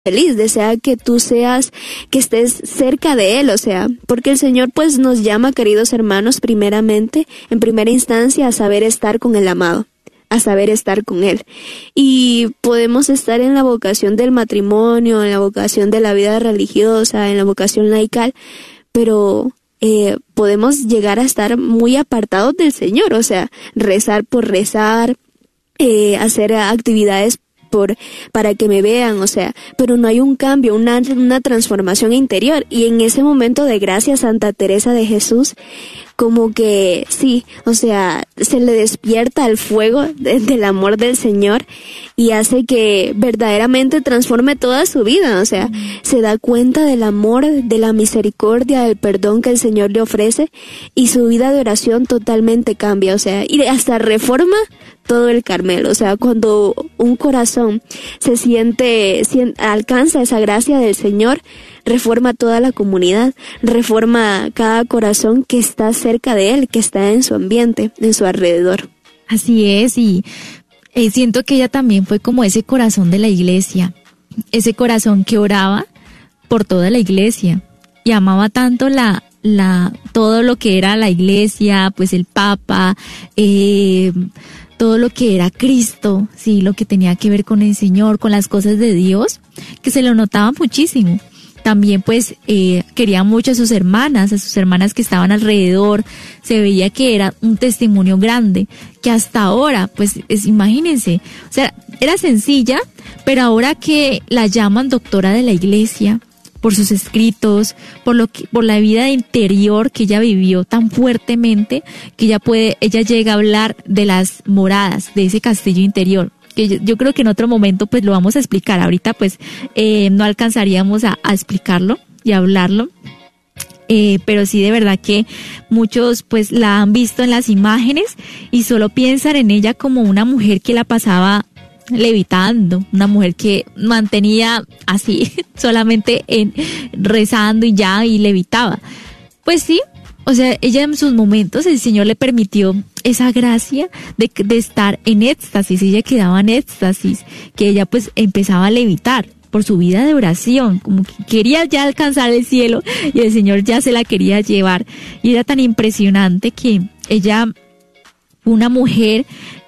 feliz, desea que tú que estés cerca de Él, o sea, porque el Señor pues nos llama, queridos hermanos, primeramente, en primera instancia, a saber estar con el amado, a saber estar con Él. Y podemos estar en la vocación del matrimonio, en la vocación de la vida religiosa, en la vocación laical, pero podemos llegar a estar muy apartados del Señor, o sea, rezar por rezar, hacer actividades para que me vean, o sea, pero no hay un cambio, una transformación interior. Y en ese momento de gracia, Santa Teresa de Jesús, como que sí, o sea, se le despierta el fuego del amor del Señor y hace que verdaderamente transforme toda su vida, o sea, se da cuenta del amor, de la misericordia, del perdón que el Señor le ofrece, y su vida de oración totalmente cambia, o sea, y hasta reforma todo el Carmelo. O sea, cuando un corazón alcanza esa gracia del Señor, reforma toda la comunidad, reforma cada corazón que está cerca de Él, que está en su ambiente, en su alrededor. Así es, y siento que ella también fue como ese corazón de la iglesia, ese corazón que oraba por toda la iglesia y amaba tanto todo lo que era la iglesia, pues el Papa, todo lo que era Cristo, sí, lo que tenía que ver con el Señor, con las cosas de Dios, que se lo notaba muchísimo. También pues quería mucho a sus hermanas que estaban alrededor. Se veía que era un testimonio grande, que hasta ahora, pues imagínense, o sea, era sencilla, pero ahora que la llaman doctora de la iglesia, por sus escritos, por la vida interior que ella vivió tan fuertemente, que ella llega a hablar de las moradas, de ese castillo interior, que yo creo que en otro momento pues lo vamos a explicar. Ahorita pues no alcanzaríamos a explicarlo y a hablarlo, pero sí, de verdad que muchos pues la han visto en las imágenes y solo piensan en ella como una mujer que la pasaba levitando, una mujer que mantenía así solamente rezando y levitaba. Pues sí, o sea, ella en sus momentos el Señor le permitió esa gracia de estar en éxtasis. Ella quedaba en éxtasis, que ella pues empezaba a levitar por su vida de oración, como que quería ya alcanzar el cielo y el Señor ya se la quería llevar. Y era tan impresionante que ella fue una mujer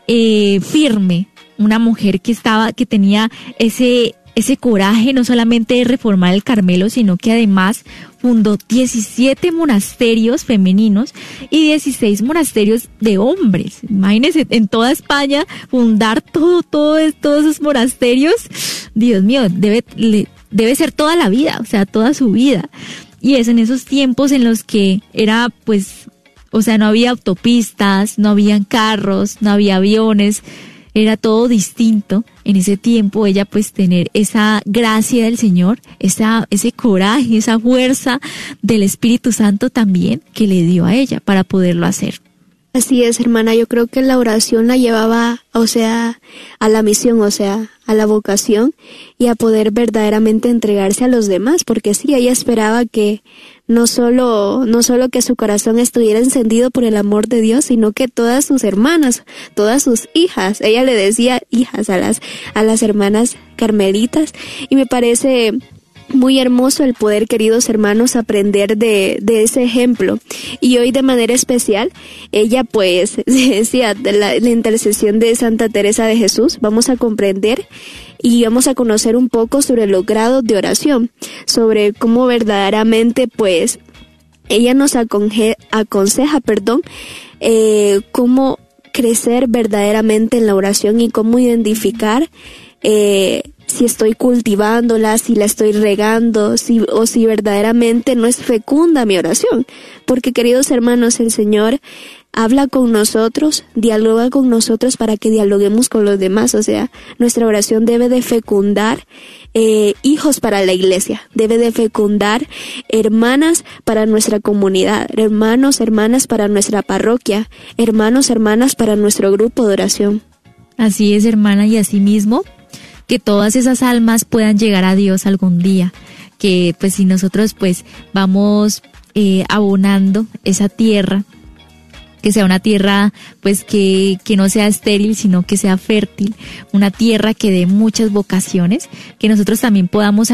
firme, una mujer que tenía ese coraje no solamente de reformar el Carmelo, sino que además fundó 17 monasterios femeninos y 16 monasterios de hombres. Imagínense, en toda España fundar todos esos monasterios. Dios mío, debe ser toda la vida, o sea, toda su vida. Y es en esos tiempos en los que era pues, o sea, no había autopistas, no habían carros, no había aviones, era todo distinto. En ese tiempo ella pues tener esa gracia del Señor, ese coraje, esa fuerza del Espíritu Santo también que le dio a ella para poderlo hacer. Así es, hermana, yo creo que la oración la llevaba, o sea, a la misión, o sea, a la vocación y a poder verdaderamente entregarse a los demás, porque sí, ella esperaba que no solo que su corazón estuviera encendido por el amor de Dios, sino que todas sus hermanas, todas sus hijas, ella le decía hijas a las hermanas carmelitas, y me parece muy hermoso el poder, queridos hermanos, aprender de ese ejemplo. Y hoy de manera especial, ella pues decía de la intercesión de Santa Teresa de Jesús, vamos a comprender y vamos a conocer un poco sobre los grados de oración, sobre cómo verdaderamente pues ella nos aconseja, cómo crecer verdaderamente en la oración y cómo identificar si estoy cultivándola, si la estoy regando, o si verdaderamente no es fecunda mi oración. Porque, queridos hermanos, el Señor habla con nosotros, dialoga con nosotros para que dialoguemos con los demás. O sea, nuestra oración debe de fecundar hijos para la iglesia, debe de fecundar hermanas para nuestra comunidad, hermanos, hermanas para nuestra parroquia, hermanos, hermanas para nuestro grupo de oración. Así es, hermana, y así mismo que todas esas almas puedan llegar a Dios algún día, que pues si nosotros pues vamos abonando esa tierra que sea una tierra pues que no sea estéril, sino que sea fértil, una tierra que dé muchas vocaciones, que nosotros también podamos